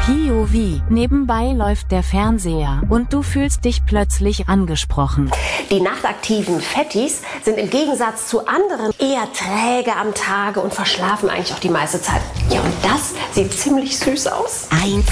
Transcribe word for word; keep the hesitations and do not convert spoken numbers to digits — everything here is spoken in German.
P O V. Nebenbei läuft der Fernseher und du fühlst dich plötzlich angesprochen. Die nachtaktiven Fettis sind im Gegensatz zu anderen eher träge am Tage und verschlafen eigentlich auch die meiste Zeit. Ja, und das sieht ziemlich süß aus. Eins